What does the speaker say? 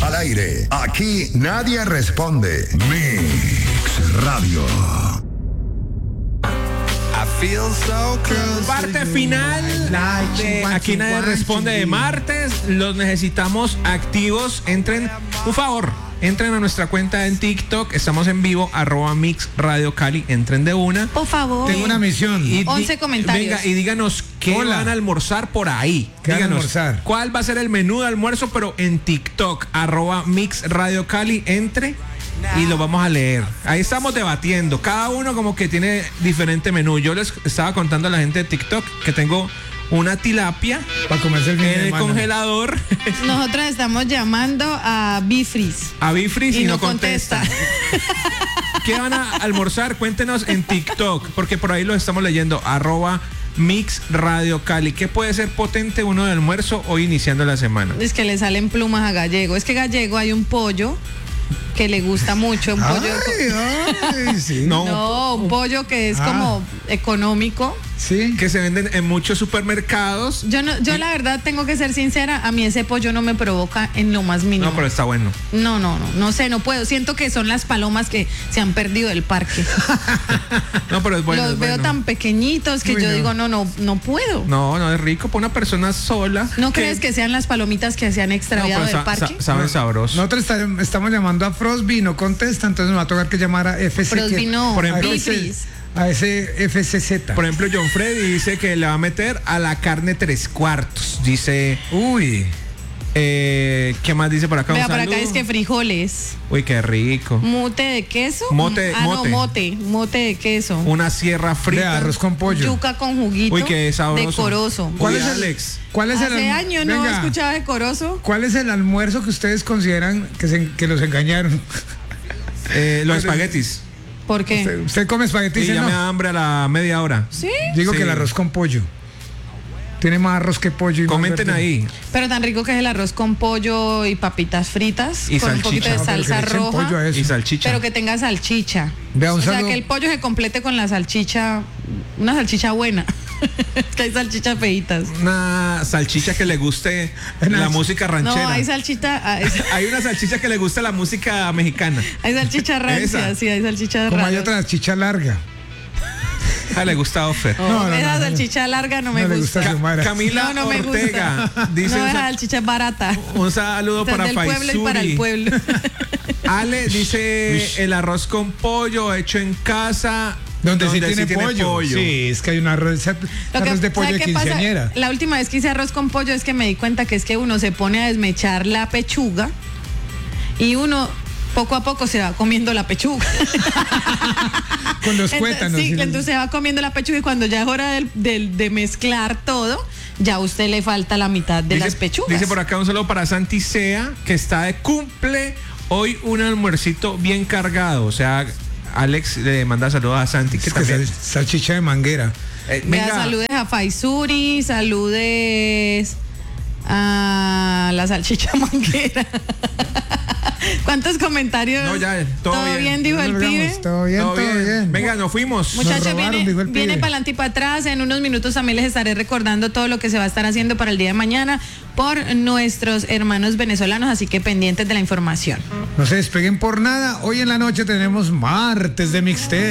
Al aire, aquí nadie responde. Mix Radio. Parte final de Aquí Nadie Responde de martes. Los necesitamos activos. Entren a nuestra cuenta en TikTok. Estamos en vivo, @Mix Radio Cali. Entren de una. Por favor. Tengo una misión. 11 comentarios. Venga, y díganos qué van a almorzar por ahí. ¿Qué van a Díganos almorzar? cuál va a ser el menú de almuerzo, pero en TikTok, @Mix Radio Cali. Entre y lo vamos a leer. Ahí estamos debatiendo. Cada uno como que tiene diferente menú. Yo les estaba contando a la gente de TikTok que tengo una tilapia Para comerse el fin de en el semana. congelador. Nosotros estamos llamando a Bifris. A Bifris y no contesta. ¿Qué van a almorzar? Cuéntenos en TikTok, porque por ahí lo estamos leyendo, @Mix Radio Cali. ¿Qué puede ser potente uno de almuerzo hoy iniciando la semana? Es que le salen plumas a Gallego. Es que Gallego hay un pollo que le gusta mucho. Un pollo. Ay, sí. No, un pollo que es como económico. Sí. Que se venden en muchos supermercados. Yo la verdad tengo que ser sincera, a mí ese pollo no me provoca en lo más mínimo. No, pero está bueno. No sé, no puedo. Siento que son las palomas que se han perdido del parque. No, pero es bueno. Los es veo bueno. tan pequeñitos que Uy, yo no. digo, no puedo. No, es rico para una persona sola. ¿No crees que sean las palomitas que se han No, extraviado pero del parque? saben sabroso. Nosotros estamos llamando a Frosby, no contesta, entonces nos va a tocar que llamar a FC. Frosby no, por ejemplo, Bifris. A ese FCZ. Por ejemplo, John Freddy dice que le va a meter a la carne 3/4. Dice, Uy. ¿qué más dice por acá? Vea, Un por acá saludo. es que frijoles. Uy, qué rico. Mote de queso. Mote. Mote de queso. Una sierra De frita. arroz con pollo. Yuca con juguito. Uy, qué sabroso. Decoroso. ¿Cuál Uy, es Alex? Alex? ¿Cuál es el Hace años no Venga, escuchaba decoroso. ¿Cuál es el almuerzo que ustedes consideran que los engañaron? Los espaguetis. ¿Por qué? ¿Usted come espaguetis? Sí, ya no? me da hambre a la media hora. Sí. Digo Sí. que el arroz con pollo. Tiene más arroz que pollo. Y más Comenten verdura. ahí. Pero tan rico que es el arroz con pollo y papitas fritas. Y con un poquito de salchicha. No, pero que salsa le echen roja. pollo a eso. Y salchicha. Pero que tenga salchicha. Vea, un O sea, saludo. que el pollo se complete con la salchicha. Una salchicha buena. Que hay salchichas feitas. Una salchicha que le guste la música ranchera. No, hay salchicha. Hay una salchicha que le gusta la música mexicana. Hay salchicha rancia, Esa. sí, hay salchicha Como hay rancia. otra chicha larga. Le gusta a Ofer. No, Esa no. salchicha larga no me No le gusta. gusta Xiomara. Camila No me Ortega gusta. dice No, un, esa salchicha es barata. un saludo Esta es para del pueblo y Faisuri. para el pueblo. Ale dice el arroz con pollo hecho en casa. Donde sí tiene pollo. Sí, es que hay un arroz Lo que- de pollo ¿sabe de qué pasa? quinceañera. La última vez que hice arroz con pollo es que me di cuenta que es que uno se pone a desmechar la pechuga y uno poco a poco se va comiendo la pechuga. Con los Entonces, cuétanos. sí, entonces se va comiendo la pechuga y cuando ya es hora de mezclar todo, ya a usted le falta la mitad de las pechugas. Dice por acá un saludo para Santi Sea, que está de cumple. Hoy un almuercito bien cargado. O sea, Alex le manda saludos a Santi, que Es que también. salchicha de manguera. Vea, Venga, saludes a Faisuri, saludes a la salchicha manguera. ¿Cuántos comentarios? No, ya, todo bien. Dijo el pibe. Todo bien, todo todo bien. bien. Venga, nos fuimos. Muchachos, robaron, dijo el viene pibe. para adelante y para atrás. En unos minutos también les estaré recordando todo lo que se va a estar haciendo para el día de mañana por nuestros hermanos venezolanos, así que pendientes de la información. No se despeguen por nada. Hoy en la noche tenemos martes de mixtape.